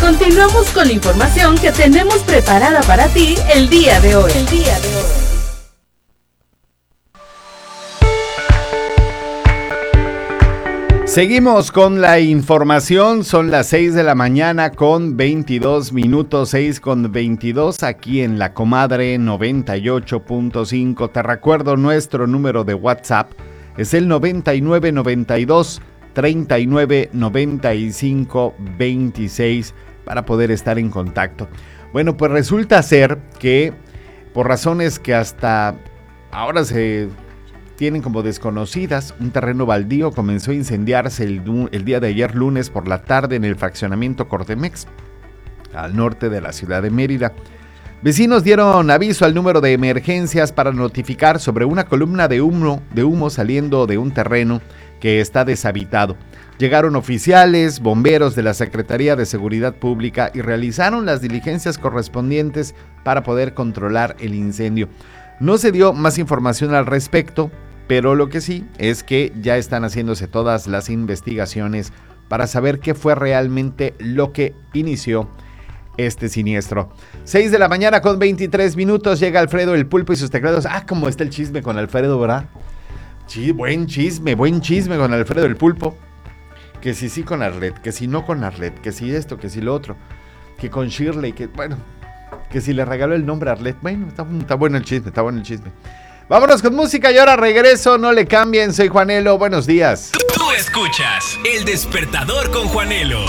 Continuamos con la información que tenemos preparada para ti el día de hoy. Seguimos con la información, son las 6 de la mañana con 22 minutos, 6 con 22 aquí en La Comadre 98.5. Te recuerdo nuestro número de WhatsApp, es el 9992 39 95 26 para poder estar en contacto. Bueno, pues resulta ser que por razones que hasta ahora se tienen como desconocidas, un terreno baldío comenzó a incendiarse el día de ayer lunes por la tarde en el fraccionamiento Cortemex, al norte de la ciudad de Mérida. Vecinos dieron aviso al número de emergencias para notificar sobre una columna de humo saliendo de un terreno que está deshabitado. Llegaron oficiales, bomberos de la Secretaría de Seguridad Pública y realizaron las diligencias correspondientes para poder controlar el incendio. No se dio más información al respecto, pero lo que sí es que ya están haciéndose todas las investigaciones para saber qué fue realmente lo que inició este siniestro. 6 de la mañana con 23 minutos, llega Alfredo el Pulpo y sus teclados. ¿Cómo está el chisme con Alfredo, verdad? Sí, buen chisme con Alfredo el Pulpo. Que si sí con Arlet, que si no con Arlet, que si esto, que si lo otro, que con Shirley, que si le regaló el nombre a Arlet. Bueno, está bueno el chisme, Vámonos con música y ahora regreso, no le cambien, soy Juanelo, buenos días. Tú escuchas El Despertador con Juanelo.